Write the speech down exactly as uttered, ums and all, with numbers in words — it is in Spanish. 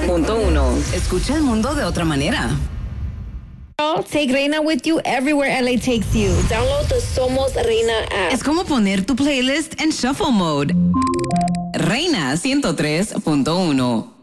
punto uno. Escucha el mundo de otra manera. Take Reina with you everywhere L A takes you. Download the Somos Reina app. Es como poner tu playlist en shuffle mode. Reina ciento tres punto uno.